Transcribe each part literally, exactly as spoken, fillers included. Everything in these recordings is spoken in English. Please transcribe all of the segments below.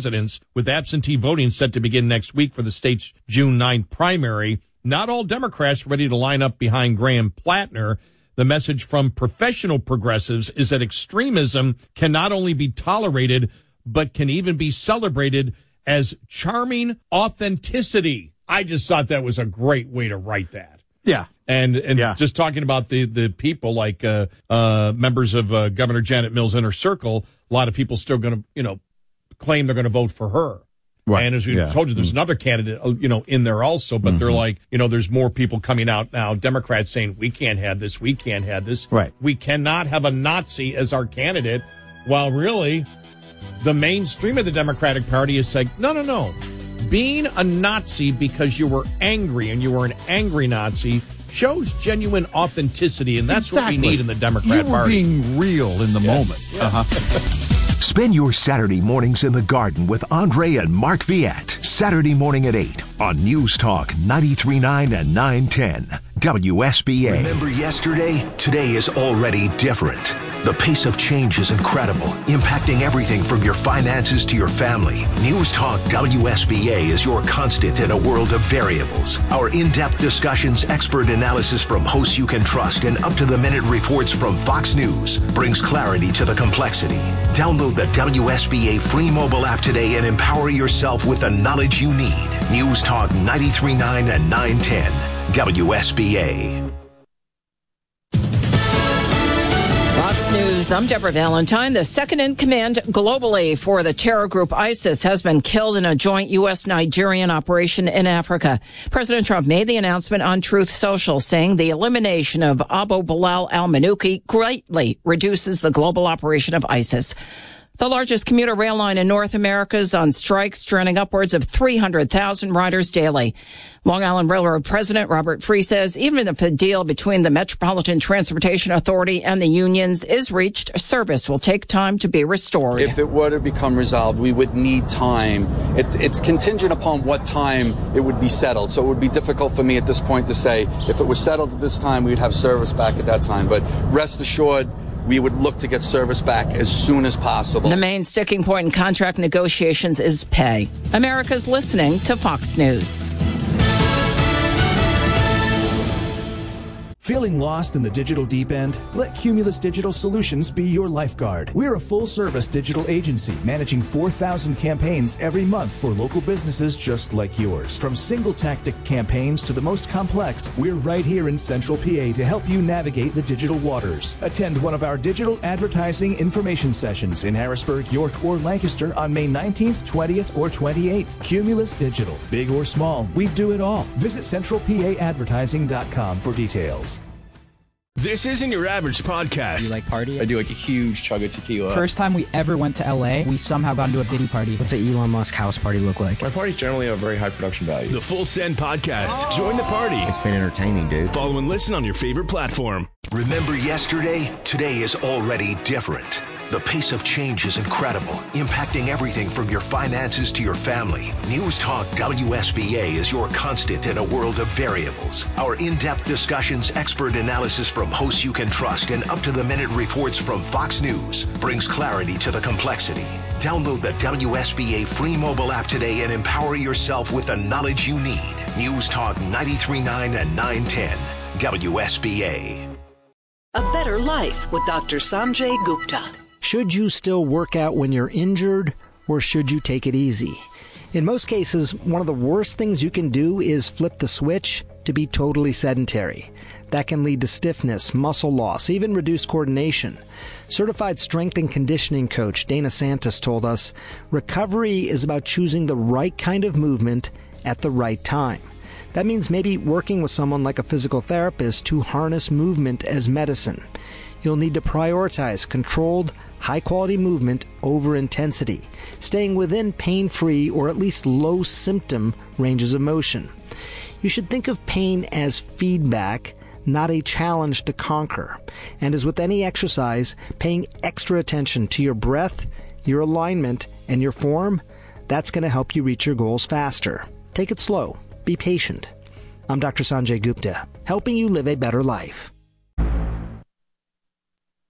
presidents, with absentee voting set to begin next week for the state's June ninth primary. Not all Democrats ready to line up behind Graham Plattner. The message from professional progressives is that extremism can not only be tolerated, but can even be celebrated as charming authenticity. I just thought that was a great way to write that. Yeah. And and yeah. just talking about the, the people like uh, uh, members of uh, Governor Janet Mills' inner circle, a lot of people still going to, you know, claim they're going to vote for her. Right. And as we yeah. told you, there's mm-hmm. another candidate, you know, in there also. But mm-hmm. they're like, you know, there's more people coming out now, Democrats saying, we can't have this, we can't have this. Right. We cannot have a Nazi as our candidate, while really the mainstream of the Democratic Party is saying, no, no, no. Being a Nazi because you were angry and you were an angry Nazi shows genuine authenticity, and that's exactly. what we need in the Democrat you were Party. Being real in the yeah. moment. Yeah. Uh-huh. Spend your Saturday mornings in the garden with Andre and Mark Viette. Saturday morning at eight on News Talk ninety-three point nine and nine ten W S B A. Remember yesterday? Today is already different. The pace of change is incredible, impacting everything from your finances to your family. News Talk W S B A is your constant in a world of variables. Our in-depth discussions, expert analysis from hosts you can trust, and up-to-the-minute reports from Fox News brings clarity to the complexity. Download the W S B A free mobile app today and empower yourself with the knowledge you need. News Talk ninety-three point nine and nine ten W S B A. Fox News, I'm Deborah Valentine. The second in command globally for the terror group ISIS has been killed in a joint U S Nigerian operation in Africa. President Trump made the announcement on Truth Social, saying the elimination of Abu Bilal al-Manuki greatly reduces the global operation of ISIS. The largest commuter rail line in North America is on strike, stranding upwards of three hundred thousand riders daily. Long Island Railroad President Robert Free says even if a deal between the Metropolitan Transportation Authority and the unions is reached, service will take time to be restored. If it were to become resolved, we would need time. It, it's contingent upon what time it would be settled. So it would be difficult for me at this point to say if it was settled at this time, we'd have service back at that time. But rest assured, we would look to get service back as soon as possible. The main sticking point in contract negotiations is pay. America's listening to Fox News. Feeling lost in the digital deep end? Let Cumulus Digital Solutions be your lifeguard. We're a full-service digital agency managing four thousand campaigns every month for local businesses just like yours. From single-tactic campaigns to the most complex, we're right here in Central P A to help you navigate the digital waters. Attend one of our digital advertising information sessions in Harrisburg, York, or Lancaster on May nineteenth, twentieth, or twenty-eighth. Cumulus Digital. Big or small, we do it all. Visit central p a advertising dot com for details. This isn't your average podcast. You like party? I do like a huge chug of tequila. First time we ever went to L A, we somehow got into a Diddy party. What's an Elon Musk house party look like? My parties generally have a very high production value. The Full Send Podcast. Oh. Join the party. It's been entertaining, dude. Follow and listen on your favorite platform. Remember yesterday? Today is already different. The pace of change is incredible, impacting everything from your finances to your family. News Talk W S B A is your constant in a world of variables. Our in-depth discussions, expert analysis from hosts you can trust, and up-to-the-minute reports from Fox News brings clarity to the complexity. Download the W S B A free mobile app today and empower yourself with the knowledge you need. News Talk ninety-three point nine and nine ten W S B A. A better life with Doctor Sanjay Gupta. Should you still work out when you're injured, or should you take it easy? In most cases, one of the worst things you can do is flip the switch to be totally sedentary. That can lead to stiffness, muscle loss, even reduced coordination. Certified strength and conditioning coach Dana Santos told us, recovery is about choosing the right kind of movement at the right time. That means maybe working with someone like a physical therapist to harness movement as medicine. You'll need to prioritize controlled, high-quality movement over intensity, staying within pain-free or at least low-symptom ranges of motion. You should think of pain as feedback, not a challenge to conquer. And as with any exercise, paying extra attention to your breath, your alignment, and your form, that's going to help you reach your goals faster. Take it slow. Be patient. I'm Doctor Sanjay Gupta, helping you live a better life.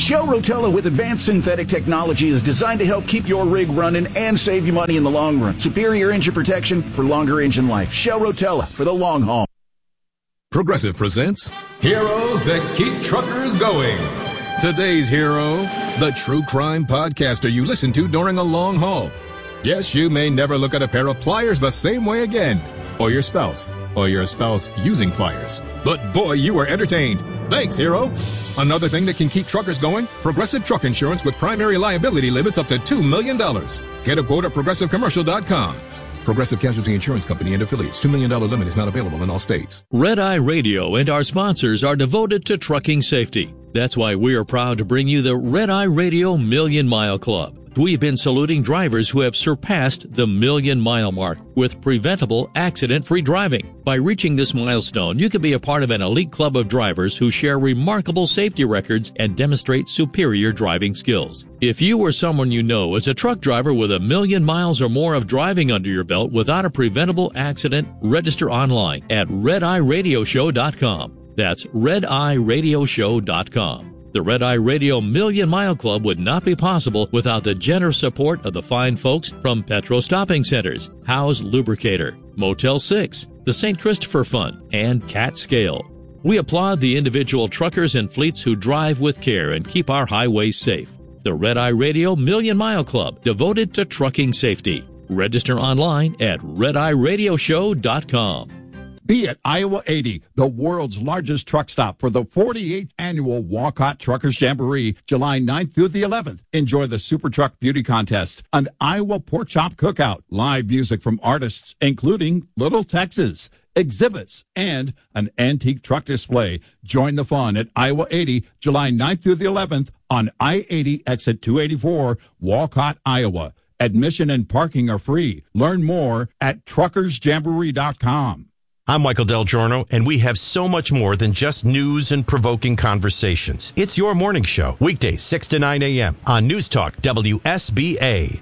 Shell Rotella with advanced synthetic technology is designed to help keep your rig running and save you money in the long run. Superior engine protection for longer engine life. Shell Rotella for the long haul. Progressive presents Heroes That Keep Truckers Going. Today's hero, the true crime podcaster you listen to during a long haul. Yes, you may never look at a pair of pliers the same way again. Or your spouse. Or your spouse using pliers. But boy, you were entertained. Thanks, hero. Another thing that can keep truckers going, Progressive Truck Insurance with primary liability limits up to two million dollars. Get a quote at progressive commercial dot com. Progressive Casualty Insurance Company and affiliates. two million dollars limit is not available in all states. Red Eye Radio and our sponsors are devoted to trucking safety. That's why we are proud to bring you the Red Eye Radio Million Mile Club. We've been saluting drivers who have surpassed the million mile mark with preventable accident-free driving. By reaching this milestone, you can be a part of an elite club of drivers who share remarkable safety records and demonstrate superior driving skills. If you or someone you know is a truck driver with a million miles or more of driving under your belt without a preventable accident, register online at red eye radio show dot com. That's red eye radio show dot com. The Red Eye Radio Million Mile Club would not be possible without the generous support of the fine folks from Petro Stopping Centers, Howe's Lubricator, Motel six, the Saint Christopher Fund, and Cat Scale. We applaud the individual truckers and fleets who drive with care and keep our highways safe. The Red Eye Radio Million Mile Club, devoted to trucking safety. Register online at red eye radio show dot com. Be at Iowa eighty, the world's largest truck stop for the forty-eighth annual Walcott Truckers Jamboree, July ninth through the eleventh. Enjoy the Super Truck Beauty Contest, an Iowa Pork Chop Cookout, live music from artists including Little Texas, exhibits, and an antique truck display. Join the fun at Iowa eighty, July ninth through the eleventh on I eighty exit two eighty-four, Walcott, Iowa. Admission and parking are free. Learn more at truckers jamboree dot com. I'm Michael Del Giorno, and we have so much more than just news and provoking conversations. It's your morning show, weekdays six to nine a.m. on News Talk W S B A.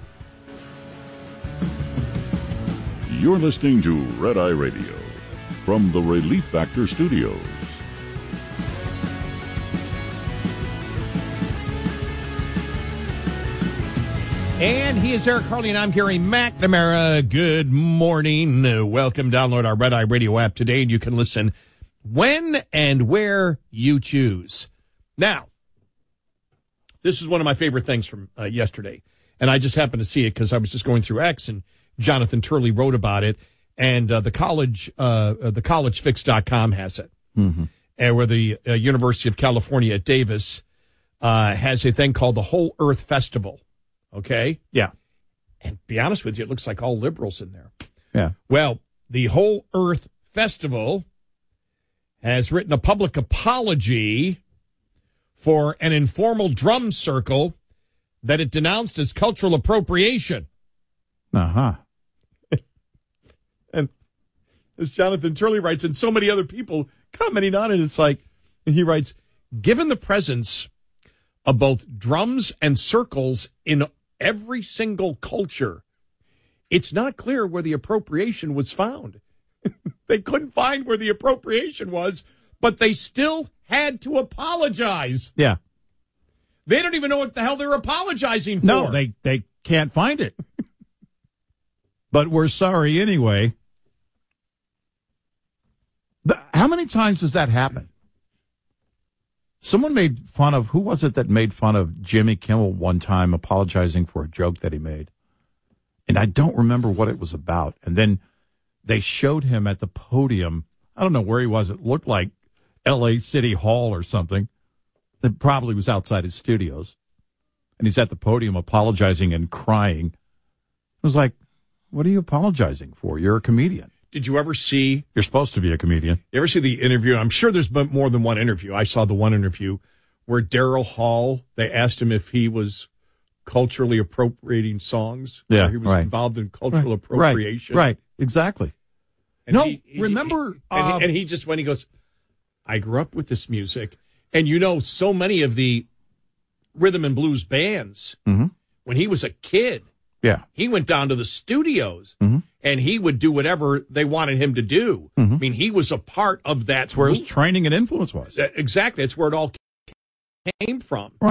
You're listening to Red Eye Radio from the Relief Factor Studios. And he is Eric Harley, and I'm Gary McNamara. Good morning. Uh, welcome. Download our Red Eye Radio app today, and you can listen when and where you choose. Now, this is one of my favorite things from uh, yesterday, and I just happened to see it because I was just going through X, and Jonathan Turley wrote about it, and uh, the college, uh, uh, the college fix dot com has it, mm-hmm. and where the uh, University of California at Davis uh, has a thing called the Whole Earth Festival. Okay? Yeah. And be honest with you, it looks like all liberals in there. Yeah. Well, the Whole Earth Festival has written a public apology for an informal drum circle that it denounced as cultural appropriation. Uh-huh. And as Jonathan Turley writes, and so many other people commenting on it, it's like, and he writes, given the presence of both drums and circles in every single culture, it's not clear where the appropriation was found. They couldn't find where the appropriation was, but they still had to apologize. Yeah. They don't even know what the hell they're apologizing for. No, they, they can't find it. But we're sorry anyway. The, how many times does that happen? Someone made fun of, who was it that made fun of Jimmy Kimmel one time apologizing for a joke that he made? And I don't remember what it was about. And then they showed him at the podium. I don't know where he was. It looked like L A City Hall or something. It probably was outside his studios. And he's at the podium apologizing and crying. I was like, what are you apologizing for? You're a comedian. Did you ever see... You're supposed to be a comedian. You ever see the interview? I'm sure there's been more than one interview. I saw the one interview where Daryl Hall, they asked him if he was culturally appropriating songs. Yeah, he was right. involved in cultural right, appropriation. Right, right, exactly. And no, he, he, remember... He, and, uh, he, and he just, when he goes, I grew up with this music. And you know, so many of the rhythm and blues bands, mm-hmm. when he was a kid, yeah, he went down to the studios. Mm-hmm. And he would do whatever they wanted him to do. Mm-hmm. I mean, he was a part of that. That's where his training and influence was. Exactly. That's where it all came from. Right.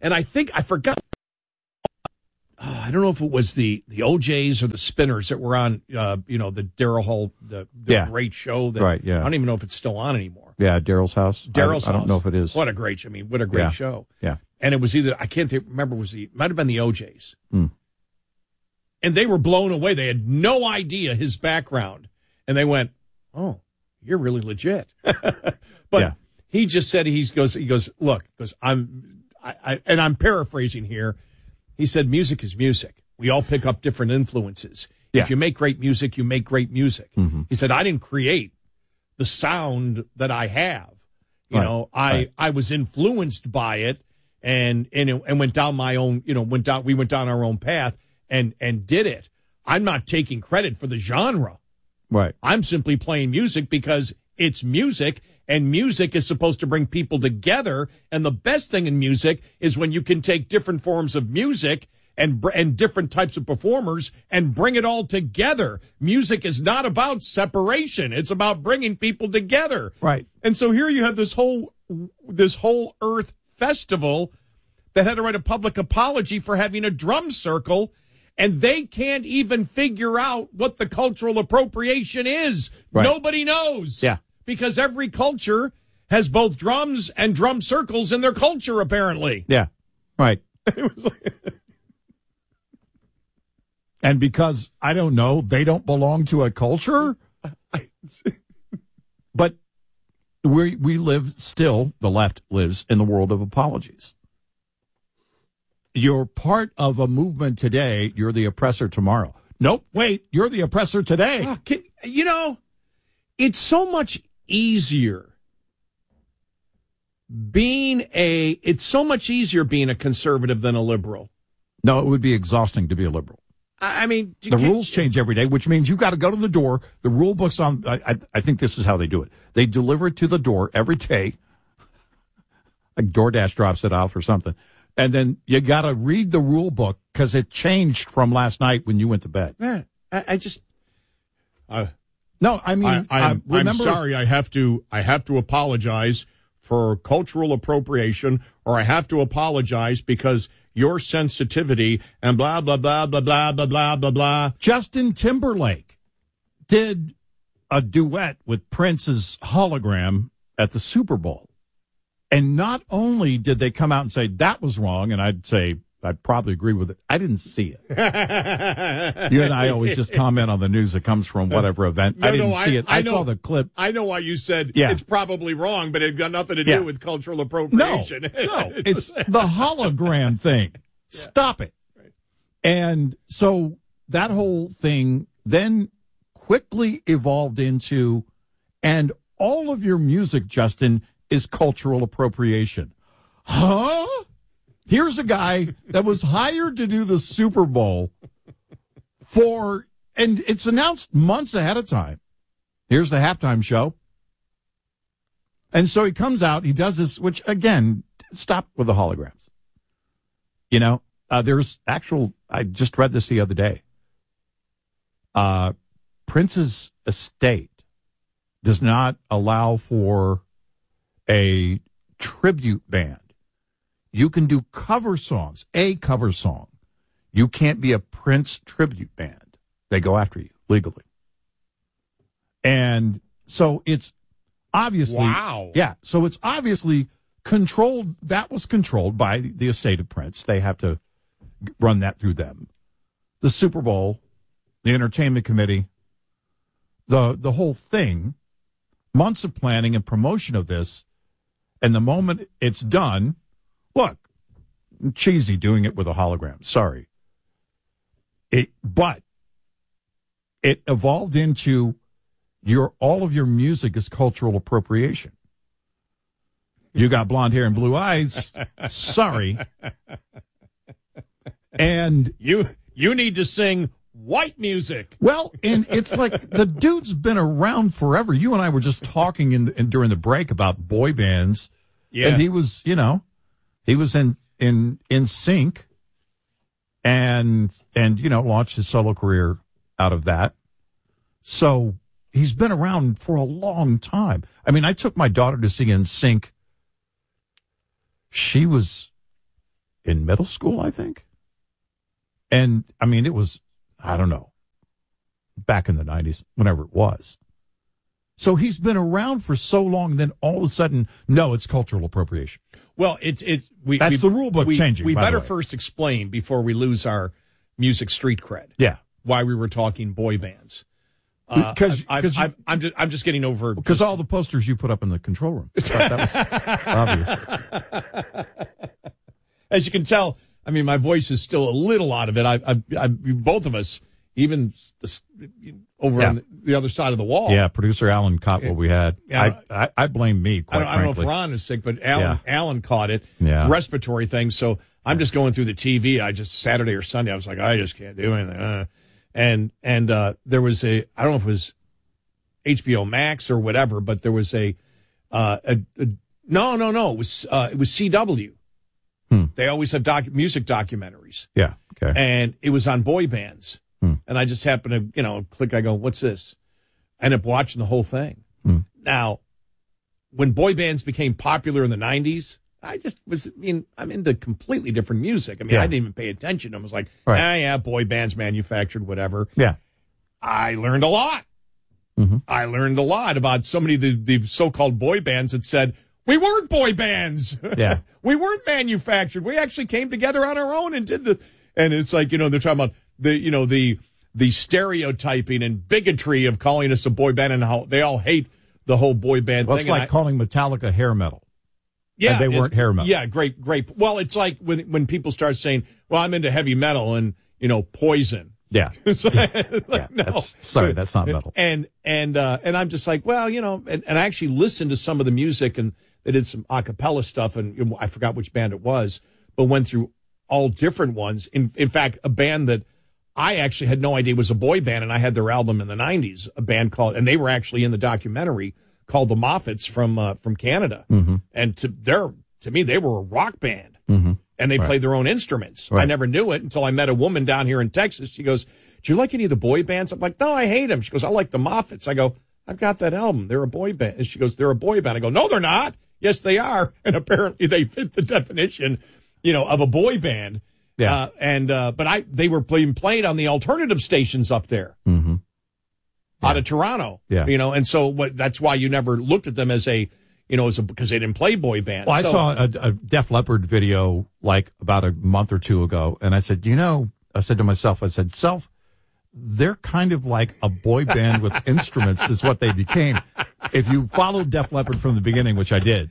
And I think, I forgot, uh, I don't know if it was the, the O Js or the Spinners that were on, uh, you know, the Daryl Hall, the, the yeah. great show. That, right, yeah. I don't even know if it's still on anymore. Yeah, Daryl's House. Daryl's House. I don't know if it is. What a great, I mean, what a great yeah. show. Yeah. And it was either, I can't think, remember, it was the, it might have been the O Js. Mm. And they were blown away. They had no idea his background. And they went, oh, you're really legit. But yeah. he just said, he goes, he goes, look, goes, I'm, I, I, and I'm paraphrasing here. He said, music is music. We all pick up different influences. Yeah. If you make great music, you make great music. Mm-hmm. He said, I didn't create the sound that I have. You right. know, I, right. I was influenced by it and, and, and went down my own, you know, went down, we went down our own path and, and did it. I'm not taking credit for the genre. Right. I'm simply playing music because it's music, and music is supposed to bring people together. And the best thing in music is when you can take different forms of music and and different types of performers and bring it all together. Music is not about separation. It's about bringing people together. Right. And so here you have this whole this whole Earth festival that had to write a public apology for having a drum circle, and they can't even figure out what the cultural appropriation is. Right. Nobody knows. Yeah. Because every culture has both drums and drum circles in their culture, apparently. Yeah. Right. It was like, and because, I don't know, they don't belong to a culture? But we we live still, the left lives in the world of apologies. You're part of a movement today, you're the oppressor tomorrow. Nope, wait, you're the oppressor today. oh, can, you know, it's so much easier being a, it's so much easier being a conservative than a liberal. No, it would be exhausting to be a liberal. I mean, the rules change every day, which means you got to go to the door. The rule book's on. I, I, I think this is how they do it. They deliver it to the door every day. Like DoorDash drops it off or something. And then you got to read the rule book because it changed from last night when you went to bed. Man, I, I just, uh, no, I mean, I, I'm, uh, remember, I'm sorry. I have to, I have to apologize for cultural appropriation, or I have to apologize because your sensitivity and blah, blah, blah, blah, blah, blah, blah, blah, blah. Justin Timberlake did a duet with Prince's hologram at the Super Bowl. And not only did they come out and say that was wrong, and I'd say I'd probably agree with it, I didn't see it. You and I always just comment on the news that comes from whatever event. No, I didn't no, see I, it. I, I know, saw the clip. I know why you said yeah. it's probably wrong, but it got nothing to do yeah. with cultural appropriation. No, no, it's the hologram thing. Stop it. Right. And so that whole thing then quickly evolved into, and all of your music, Justin, is cultural appropriation. Huh? Here's a guy that was hired to do the Super Bowl for, and it's announced months ahead of time. Here's the halftime show. And so he comes out, he does this, which again, stop with the holograms. You know, uh, there's actual, I just read this the other day. Uh, Prince's estate does not allow for a tribute band. You can do cover songs, a cover song. You can't be a Prince tribute band. They go after you legally. And so it's obviously, wow. Yeah. So it's obviously controlled. That was controlled by the estate of Prince. They have to run that through them. The Super Bowl, the entertainment committee, the, the whole thing, months of planning and promotion of this. And the moment it's done, look, cheesy doing it with a hologram. Sorry. It, but it evolved into your, all of your music is cultural appropriation. You got blonde hair and blue eyes. Sorry. And you, you need to sing white music. Well, and it's like the dude's been around forever. You and I were just talking in, in during the break about boy bands. Yeah. And he was, you know, he was in, in, in sync and, and, you know, launched his solo career out of that. So he's been around for a long time. I mean, I took my daughter to see N Sync. She was in middle school, I think. And, I mean, it was, I don't know, back in the nineties, whenever it was. So he's been around for so long, then all of a sudden, no, it's cultural appropriation. Well, it's it's we, that's we, the rule book we, changing. We by better the way. first explain before we lose our music street cred. Yeah, why we were talking boy bands. Because uh, I'm just I'm just getting over because all the posters you put up in the control room. That was obvious. As you can tell, I mean, my voice is still a little out of it. I, I, I both of us, even the, over yeah. on the, the other side of the wall. Yeah, producer Alan caught what we had. Yeah, I, I, I blame me, quite I don't, frankly. I don't know if Ron is sick, but Alan, yeah. Alan caught it. Yeah. Respiratory thing. So I'm just going through the T V. I just, Saturday or Sunday, I was like, I just can't do anything. Uh, and, and, uh, there was a, I don't know if it was H B O Max or whatever, but there was a, uh, a, a no, no, no, it was, uh, it was C W. Hmm. They always have doc, music documentaries. Yeah. Okay. And it was on boy bands. Hmm. And I just happened to, you know, click, I go, what's this? I end up watching the whole thing. Hmm. Now, when boy bands became popular in the nineties, I just was, I mean, I'm into completely different music. I mean, Yeah. I didn't even pay attention. I was like, Right. ah, yeah, boy bands manufactured, whatever. Yeah. I learned a lot. Mm-hmm. I learned a lot about so many of the, the so-called boy bands that said, we weren't boy bands. Yeah. We weren't manufactured. We actually came together on our own and did the, and it's like, you know, they're talking about the, you know, the, the stereotyping and bigotry of calling us a boy band and how they all hate the whole boy band well, thing. It's like I, calling Metallica hair metal. yeah, and they weren't hair metal. Yeah, great, great. Well, it's like when, when people start saying, well, I'm into heavy metal and, you know, Poison. Yeah. So, yeah. like, yeah. no. That's, sorry, that's not metal. And, and, uh, and I'm just like, well, you know, and, and I actually listened to some of the music and they did some a cappella stuff and you know, I forgot which band it was, but went through all different ones. In, in fact, a band that I actually had no idea was a boy band and I had their album in the nineties, a band called, and they were actually in the documentary called the Moffats from, uh, from Canada. Mm-hmm. And to their, to me, they were a rock band. Mm-hmm. And they Right. played their own instruments. Right. I never knew it until I met a woman down here in Texas. She goes, do you like any of the boy bands? I'm like, no, I hate them. She goes, I like the Moffats. I go, I've got that album. They're a boy band. And she goes, they're a boy band. I go, no, they're not. Yes, they are. And apparently they fit the definition, you know, of a boy band. Yeah. Uh, and, uh, but I, they were playing, played on the alternative stations up there Mm-hmm. out of Toronto. Yeah. You know, and so what, that's why you never looked at them as a, you know, as a, because they didn't play boy bands. Well, I So- saw a, a Def Leppard video like about a month or two ago, and I said, you know, I said to myself, I said, Self, they're kind of like a boy band with instruments is what they became. If you followed Def Leppard from the beginning, which I did,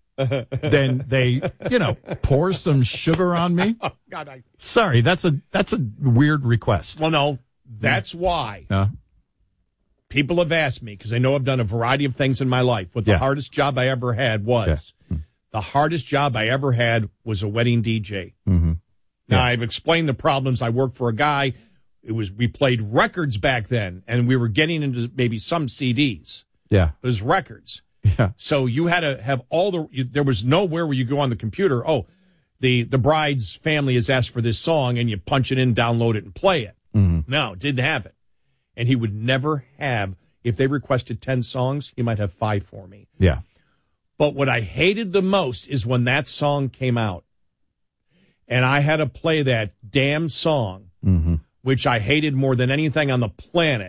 then they, you know, pour some sugar on me. Oh, God, I, Sorry, that's a that's a weird request. well, no, that's why. Uh, People have asked me, because they know I've done a variety of things in my life. What the Yeah. hardest job I ever had was, Yeah. the hardest job I ever had was a wedding D J. mm-hmm. Now, Yeah. I've explained the problems. I worked for a guy. It was, we played records back then, and we were getting into maybe some C Ds. Yeah, It was records. yeah, So you had to have all the, you, there was nowhere where you go on the computer. Oh, the, the bride's family has asked for this song, and you punch it in, download it, and play it. mm-hmm. No, didn't have it. And he would never have, if they requested ten songs, he might have five for me. yeah. But what I hated the most is when that song came out and I had to play that damn song, Mm-hmm. which I hated more than anything on the planet,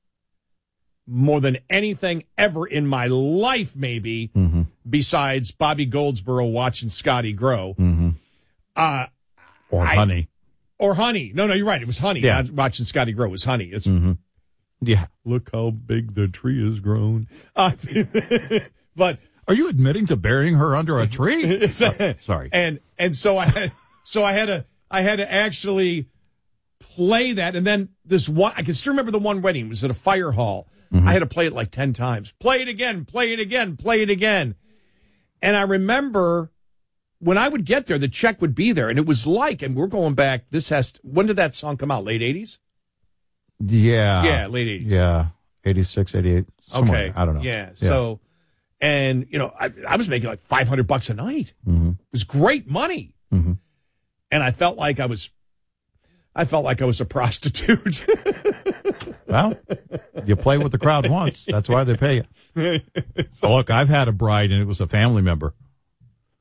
more than anything ever in my life, maybe, Mm-hmm. besides Bobby Goldsboro watching Scotty grow. Mm-hmm. Uh, Or I- honey. or Honey. No, no, you're right. It was Honey. Yeah. Not watching Scotty grow was Honey. It's, Mm-hmm. Yeah. look how big the tree has grown. Uh, but Are you admitting to burying her under a tree? Oh, sorry. And and so I had, so I had to I had to actually play that, and then this one I can still remember the one wedding it was at a fire hall. Mm-hmm. I had to play it like ten times. Play it again, play it again, play it again. And I remember when I would get there, the check would be there, and it was like, and we're going back. This has when did that song come out? Late eighties? Yeah. Yeah, late eighties. Yeah. eighty-six, eighty-eight. Somewhere. Okay, I don't know. Yeah. So, and you know, I, I was making like five hundred bucks a night. Mm-hmm. It was great money, mm-hmm. and I felt like I was, I felt like I was a prostitute. Well, you play with the crowd once. That's why they pay you. So, look, I've had a bride, and it was a family member.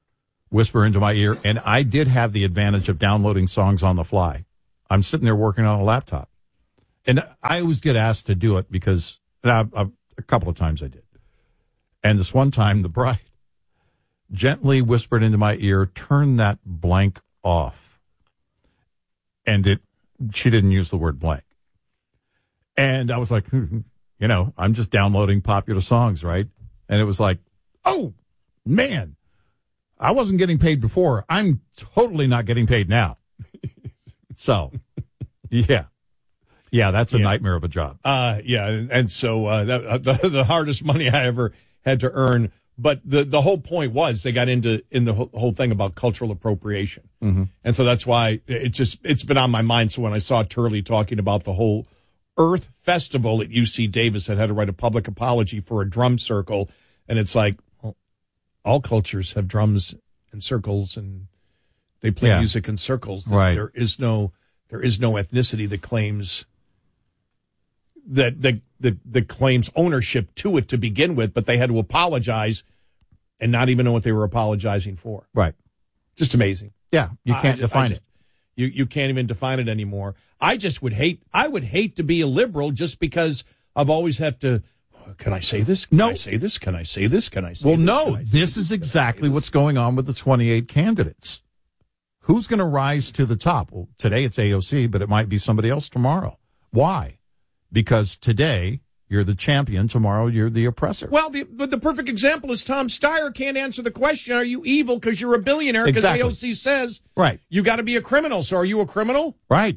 whisper into my ear, and I did have the advantage of downloading songs on the fly. I'm sitting there working on a laptop, and I always get asked to do it because I, I, a couple of times I did. And this one time, the bride gently whispered into my ear, "Turn that blank off." And it, she didn't use the word blank. And I was like, hmm, you know, I'm just downloading popular songs, right? And it was like, oh, man, I wasn't getting paid before. I'm totally not getting paid now. So, yeah. Yeah, that's a yeah. nightmare of a job. Uh, yeah, and so uh, that, uh, the, the hardest money I ever had to earn. But the, the whole point was they got into in the whole, whole thing about cultural appropriation. Mm-hmm. And so that's why it just, it's been on my mind. So when I saw Turley talking about the whole Earth Festival at U C Davis that had to write a public apology for a drum circle, and it's like, well, all cultures have drums and circles, and they play yeah. music in circles. Right. There is no, there is no ethnicity that claims that, that, that, that claims ownership to it to begin with, but they had to apologize and not even know what they were apologizing for. Right. Just amazing. Yeah. You can't I, define I, it. You, you can't even define it anymore. I just would hate, I would hate to be a liberal just because I've always have to, can I say this? Can no. I say this? Can I say this? Can I say well, this? no, this, this is exactly what's going on with the twenty-eight candidates. Who's going to rise to the top? Well, today it's A O C, but it might be somebody else tomorrow. Why? Because today you're the champion, tomorrow you're the oppressor. Well, the, but the perfect example is Tom Steyer can't answer the question, are you evil because you're a billionaire? Because exactly. A O C says right. you got to be a criminal. So are you a criminal? Right.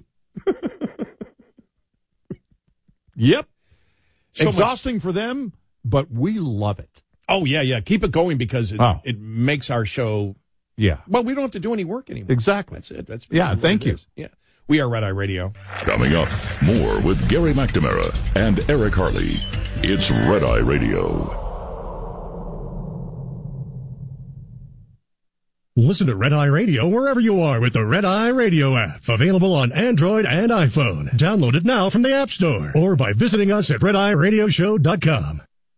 Yep. So Exhausting much. for them, but we love it. Oh, yeah, yeah. Keep it going because it, oh. it makes our show. Yeah. Well, we don't have to do any work anymore. Exactly. That's it. That's yeah, thank you. Is. Yeah. We are Red Eye Radio. Coming up, more with Gary McNamara and Eric Harley. It's Red Eye Radio. Listen to Red Eye Radio wherever you are with the Red Eye Radio app. Available on Android and iPhone. Download it now from the App Store or by visiting us at red eye radio show dot com.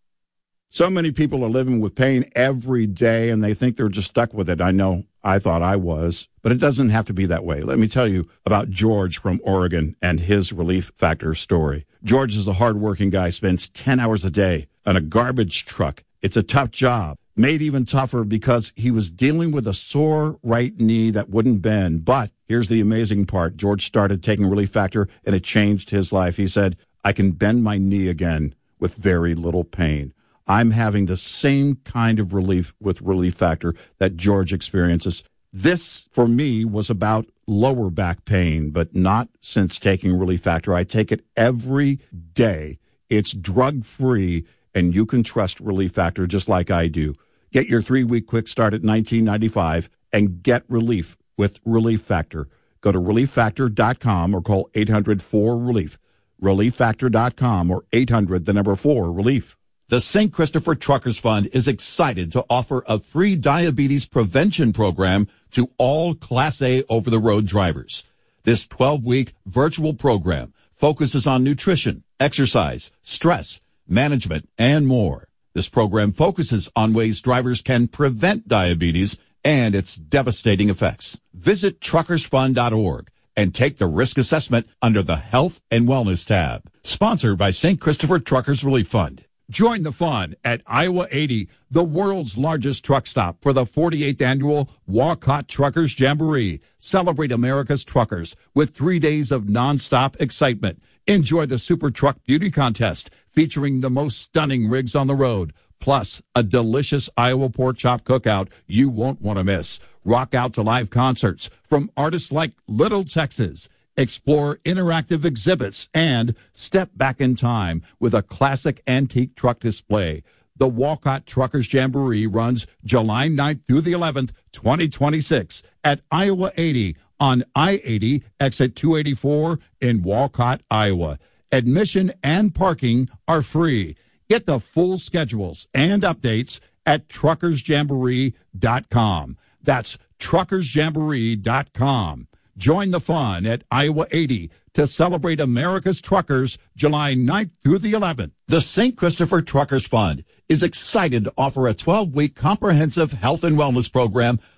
So many people are living with pain every day, and they think they're just stuck with it. I know I thought I was, but it doesn't have to be that way. Let me tell you about George from Oregon and his Relief Factor story. George is a hardworking guy, spends ten hours a day on a garbage truck. It's a tough job, made even tougher because he was dealing with a sore right knee that wouldn't bend. But here's the amazing part. George started taking Relief Factor, and it changed his life. He said, I can bend my knee again with very little pain. I'm having the same kind of relief with Relief Factor that George experiences. This, for me, was about lower back pain, but not since taking Relief Factor. I take it every day. It's drug-free, and you can trust Relief Factor just like I do. Get your three-week quick start at nineteen ninety-five and get relief with Relief Factor. Go to relief factor dot com or call eight hundred four relief. relief factor dot com or eight hundred, the number four, relief. The Saint Christopher Truckers Fund is excited to offer a free diabetes prevention program to all Class A over-the-road drivers. This twelve-week virtual program focuses on nutrition, exercise, stress, management, and more. This program focuses on ways drivers can prevent diabetes and its devastating effects. Visit truckers fund dot org and take the risk assessment under the Health and Wellness tab. Sponsored by Saint Christopher Truckers Relief Fund. Join the fun at Iowa eighty, the world's largest truck stop, for the forty-eighth annual Walcott Truckers Jamboree. Celebrate America's truckers with three days of nonstop excitement. Enjoy the Super Truck Beauty Contest featuring the most stunning rigs on the road, plus a delicious Iowa pork chop cookout you won't want to miss. Rock out to live concerts from artists like Little Texas. Explore interactive exhibits and step back in time with a classic antique truck display. The Walcott Truckers Jamboree runs July ninth through the eleventh, twenty twenty-six at Iowa eighty on I eighty, exit two eighty-four in Walcott, Iowa. Admission and parking are free. Get the full schedules and updates at truckers jamboree dot com. That's truckers jamboree dot com. Join the fun at Iowa eighty to celebrate America's truckers July ninth through the eleventh. The Saint Christopher Truckers Fund is excited to offer a twelve-week comprehensive health and wellness program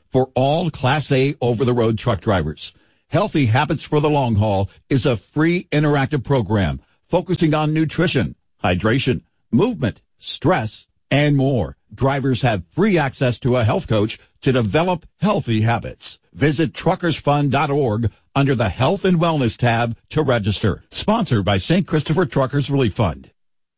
for all Class A over-the-road truck drivers. Healthy Habits for the Long Haul is a free interactive program focusing on nutrition, hydration, movement, stress, and more. Drivers have free access to a health coach to develop healthy habits. Visit truckers fund dot org under the Health and Wellness tab to register. Sponsored by Saint Christopher Truckers Relief Fund.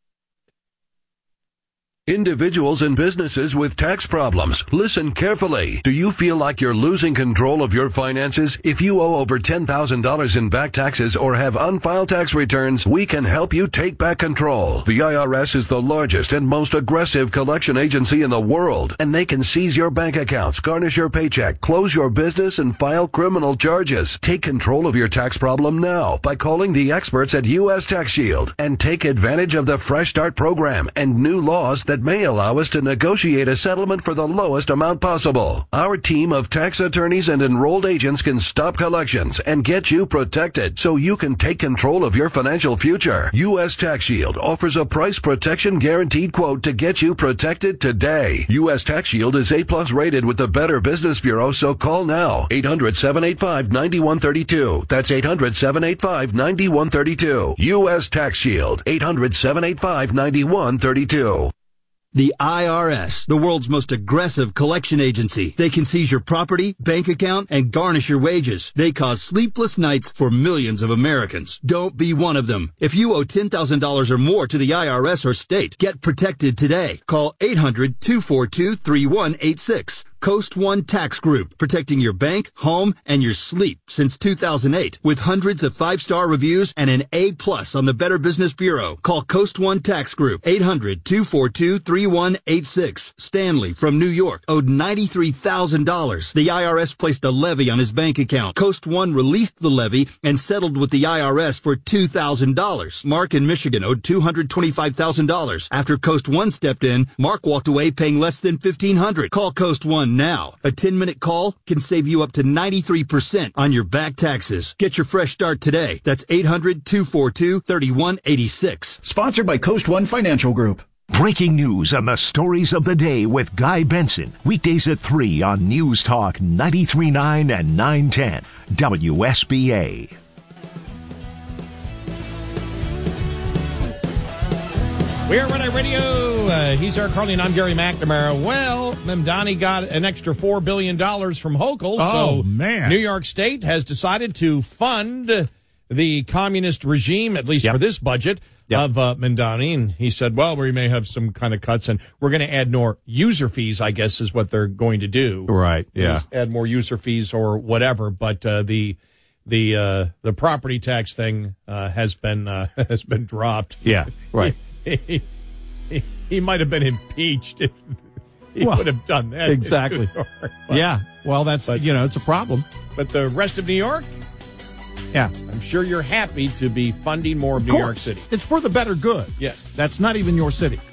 Individuals and businesses with tax problems, listen carefully. Do you feel like you're losing control of your finances? If you owe over ten thousand dollars in back taxes or have unfiled tax returns, we can help you take back control. The I R S is the largest and most aggressive collection agency in the world, and they can seize your bank accounts, garnish your paycheck, close your business, and file criminal charges. Take control of your tax problem now by calling the experts at U S Tax Shield and take advantage of the Fresh Start program and new laws that may allow us to negotiate a settlement for the lowest amount possible. Our team of tax attorneys and enrolled agents can stop collections and get you protected so you can take control of your financial future. U S Tax Shield offers a price protection guaranteed quote to get you protected today. U S Tax Shield is A plus rated with the Better Business Bureau, so call now. eight hundred, seven eight five, nine one three two. That's eight hundred, seven eight five, nine one three two. U S Tax Shield. eight hundred, seven eight five, nine one three two. The I R S, the world's most aggressive collection agency. They can seize your property, bank account, and garnish your wages. They cause sleepless nights for millions of Americans. Don't be one of them. If you owe ten thousand dollars or more to the I R S or state, get protected today. Call eight hundred, two four two, three one eight six. Coast One Tax Group, protecting your bank, home, and your sleep since two thousand eight. With hundreds of five-star reviews and an A plus on the Better Business Bureau. Call Coast One Tax Group, eight hundred, two four two, three one eight six. Stanley from New York owed ninety-three thousand dollars. The I R S placed a levy on his bank account. Coast One released the levy and settled with the I R S for two thousand dollars. Mark in Michigan owed two hundred twenty-five thousand dollars. After Coast One stepped in, Mark walked away paying less than fifteen hundred dollars. Call Coast One now. A ten-minute call can save you up to ninety-three percent on your back taxes. Get your fresh start today. That's eight hundred, two four two, three one eight six. Sponsored by Coast One Financial Group. Breaking news and the stories of the day with Guy Benson. Weekdays at three on News Talk ninety-three point nine and nine ten W S B A. We are Red Eye Radio. Uh, he's Eric Carly, and I'm Gary McNamara. Well, Mamdani got an extra four billion dollars from Hochul. Oh, so man. New York State has decided to fund the communist regime, at least yep. for this budget, yep. of uh, Mamdani. And he said, well, we may have some kind of cuts, and we're going to add more user fees, I guess, is what they're going to do. Right, yeah. Add more user fees or whatever. But uh, the the uh, the property tax thing uh, has been uh, has been dropped. Yeah, right. He, he, he might have been impeached if he well, would have done that. Exactly. York, but, yeah. Well, that's, but, you know, it's a problem. But the rest of New York? Yeah. I'm sure you're happy to be funding more of, of New course. York City. It's for the better good. Yes. That's not even your city.